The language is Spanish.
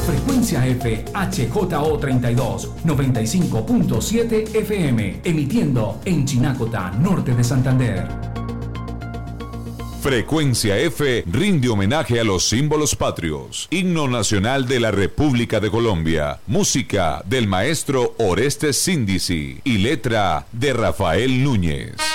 Frecuencia F HJO32 95.7 FM, emitiendo en Chinacota, norte de Santander. Frecuencia F rinde homenaje a los símbolos patrios. Himno nacional de la República de Colombia. Música del maestro Orestes Síndici y letra de Rafael Núñez.